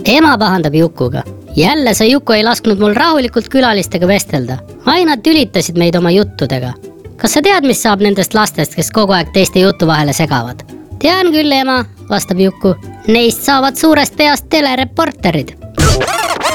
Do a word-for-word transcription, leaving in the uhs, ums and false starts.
ema pahandab Jukuga. Jälle sa, Juku, ei lasknud mul rahulikult külalistega vestelda. Aina tülitasid meid oma juttudega. Kas sa tead, mis saab nendest lastest, kes kogu aeg teiste jutu vahele segavad? Tean küll, ema, vastab Juku. Neist saavad suurest peast telereporterid.